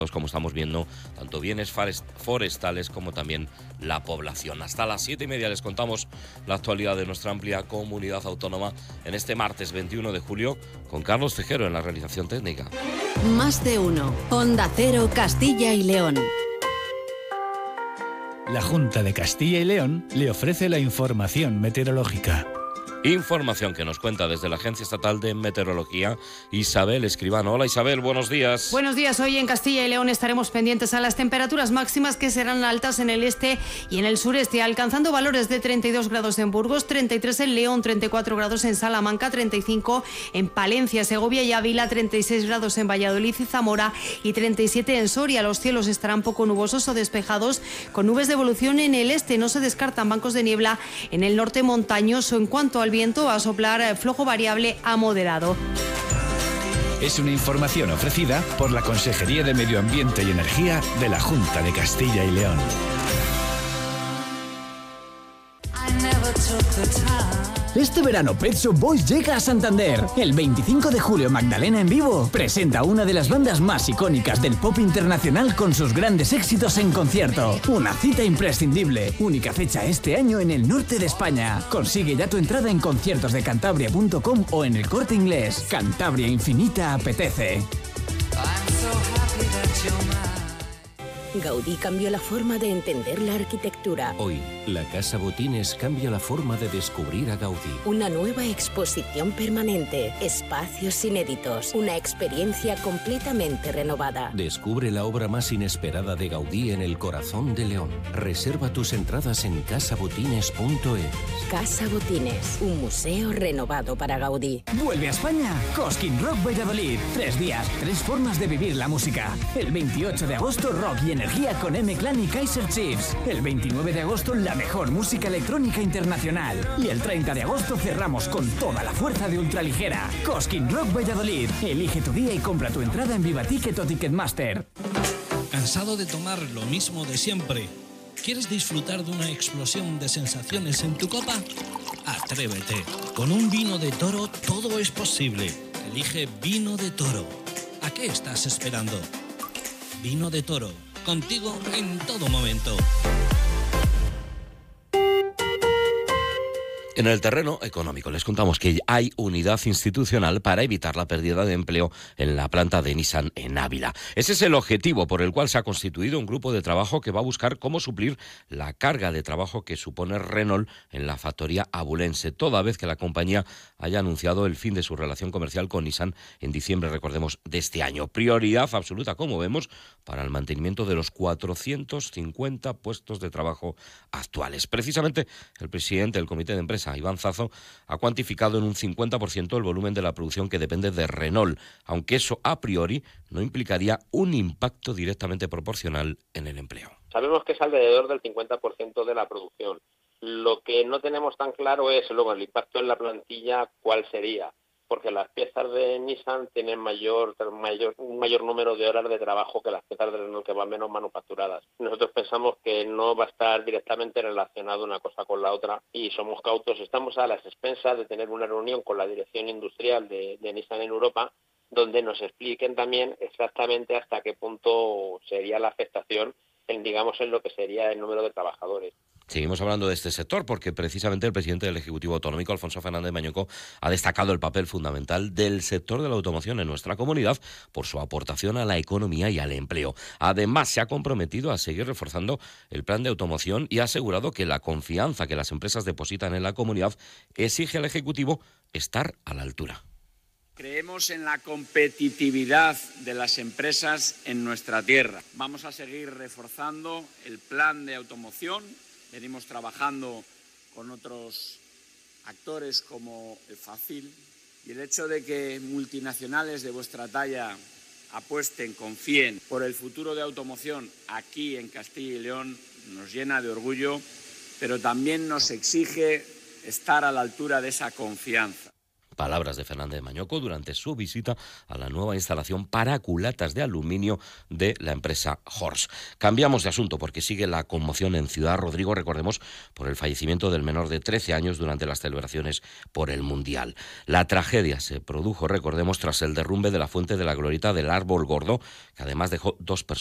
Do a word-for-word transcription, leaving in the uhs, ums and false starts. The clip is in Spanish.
como estamos viendo, tanto bienes forestales como también la población. Hasta las siete y media les contamos la actualidad de nuestra amplia comunidad autónoma en este martes veintiuno de julio con Carlos Tejero en la realización técnica. Más de uno. Onda Cero, Castilla y León. La Junta de Castilla y León le ofrece la información meteorológica. Información que nos cuenta desde la Agencia Estatal de Meteorología, Isabel Escribano. Hola Isabel, buenos días. Buenos días. Hoy en Castilla y León estaremos pendientes a las temperaturas máximas que serán altas en el este y en el sureste, alcanzando valores de treinta y dos grados en Burgos, treinta y tres en León, treinta y cuatro grados en Salamanca, treinta y cinco en Palencia, Segovia y Ávila, treinta y seis grados en Valladolid y Zamora y treinta y siete en Soria. Los cielos estarán poco nubosos o despejados, con nubes de evolución en el este. No se descartan bancos de niebla en el norte montañoso. En cuanto al viento, va a soplar flojo variable a moderado. Es una información ofrecida por la Consejería de Medio Ambiente y Energía de la Junta de Castilla y León. Este verano Pet Shop Boys llega a Santander. El veinticinco de julio Magdalena en vivo presenta una de las bandas más icónicas del pop internacional con sus grandes éxitos en concierto. Una cita imprescindible. Única fecha este año en el norte de España. Consigue ya tu entrada en conciertos de cantabria punto com o en el Corte Inglés. Cantabria Infinita apetece. Gaudí cambió la forma de entender la arquitectura. Hoy, la Casa Botines cambia la forma de descubrir a Gaudí. Una nueva exposición permanente, espacios inéditos, una experiencia completamente renovada. Descubre la obra más inesperada de Gaudí en el corazón de León. Reserva tus entradas en casa botines punto es. Casa Botines, un museo renovado para Gaudí. Vuelve a España Cosquín Rock Valladolid. Tres días, tres formas de vivir la música. El veintiocho de agosto, rock y energía con M-Clan y Kaiser Chiefs. El veintinueve de agosto, la mejor música electrónica internacional. Y el treinta de agosto cerramos con toda la fuerza de ultraligera. Cosquín Rock Valladolid. Elige tu día y compra tu entrada en Viva Ticket o Ticketmaster. ¿Cansado de tomar lo mismo de siempre? ¿Quieres disfrutar de una explosión de sensaciones en tu copa? Atrévete. Con un vino de Toro todo es posible. Elige Vino de Toro. ¿A qué estás esperando? Vino de Toro. Contigo en todo momento. En el terreno económico les contamos que hay unidad institucional para evitar la pérdida de empleo en la planta de Nissan en Ávila. Ese es el objetivo por el cual se ha constituido un grupo de trabajo que va a buscar cómo suplir la carga de trabajo que supone Renault en la factoría abulense, toda vez que la compañía haya anunciado el fin de su relación comercial con Nissan en diciembre, recordemos, de este año. Prioridad absoluta, como vemos, para el mantenimiento de los cuatrocientos cincuenta puestos de trabajo actuales. Precisamente el presidente del comité de empresa, Iván Zazo, ha cuantificado en un cincuenta por ciento el volumen de la producción que depende de Renault, aunque eso a priori no implicaría un impacto directamente proporcional en el empleo. Sabemos que es alrededor del cincuenta por ciento de la producción. Lo que no tenemos tan claro es luego el impacto en la plantilla, cuál sería, porque las piezas de Nissan tienen mayor, mayor, un mayor número de horas de trabajo que las piezas de Renault, que van menos manufacturadas. Nosotros pensamos que no va a estar directamente relacionado una cosa con la otra y somos cautos. Estamos a las expensas de tener una reunión con la dirección industrial de, de Nissan en Europa, donde nos expliquen también exactamente hasta qué punto sería la afectación en, digamos, en lo que sería el número de trabajadores. Seguimos hablando de este sector porque precisamente el presidente del Ejecutivo Autonómico, Alfonso Fernández Mañueco, ha destacado el papel fundamental del sector de la automoción en nuestra comunidad por su aportación a la economía y al empleo. Además, se ha comprometido a seguir reforzando el plan de automoción y ha asegurado que la confianza que las empresas depositan en la comunidad exige al Ejecutivo estar a la altura. Creemos en la competitividad de las empresas en nuestra tierra. Vamos a seguir reforzando el plan de automoción. Venimos trabajando con otros actores como el Facil y el hecho de que multinacionales de vuestra talla apuesten, confíen por el futuro de automoción aquí en Castilla y León nos llena de orgullo, pero también nos exige estar a la altura de esa confianza. Palabras de Fernández Mañoco durante su visita a la nueva instalación para culatas de aluminio de la empresa Horst. Cambiamos de asunto porque sigue la conmoción en Ciudad Rodrigo, recordemos, por el fallecimiento del menor de trece años durante las celebraciones por el Mundial. La tragedia se produjo, recordemos, tras el derrumbe de la fuente de la glorieta del Árbol Gordo, que además dejó dos personas